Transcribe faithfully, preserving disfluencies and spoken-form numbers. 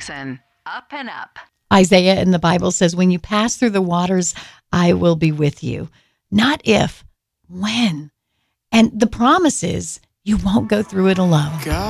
Jackson, up and up. Isaiah in the Bible says, when you pass through the waters, I will be with you. Not if, when. And the promise is you won't go through it alone. God.